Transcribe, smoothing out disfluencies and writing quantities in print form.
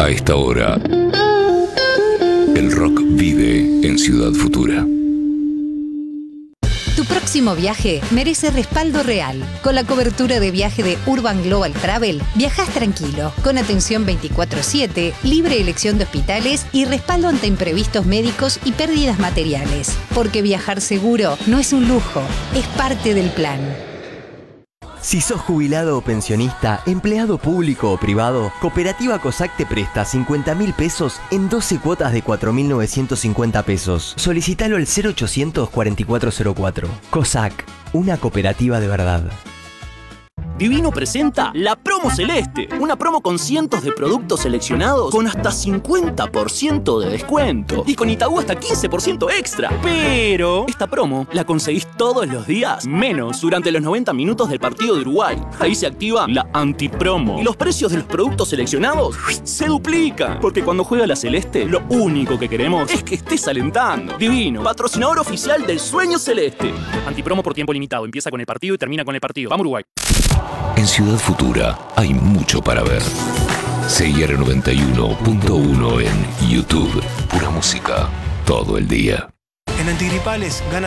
A esta hora, el rock vive en Ciudad Futura. Tu próximo viaje merece respaldo real. Con la cobertura de viaje de Urban Global Travel, viajás tranquilo, con atención 24/7, libre elección de hospitales y respaldo ante imprevistos médicos y pérdidas materiales. Porque viajar seguro no es un lujo, es parte del plan. Si sos jubilado o pensionista, empleado público o privado, Cooperativa COSAC te presta 50.000 pesos en 12 cuotas de 4.950 pesos. Solicitalo al 0800 4404. COSAC, una cooperativa de verdad. Divino presenta la Promo Celeste, una promo con cientos de productos seleccionados con hasta 50% de descuento y con Itaú hasta 15% extra. Pero esta promo la conseguís todos los días, menos durante los 90 minutos del partido de Uruguay. Ahí se activa la antipromo y los precios de los productos seleccionados se duplican. Porque cuando juega la Celeste, lo único que queremos es que estés alentando. Divino, patrocinador oficial del Sueño Celeste. Antipromo por tiempo limitado, empieza con el partido y termina con el partido. ¡Vamos Uruguay! En Ciudad Futura hay mucho para ver. CIR 91.1 en YouTube. Pura música todo el día. En Antigripales gana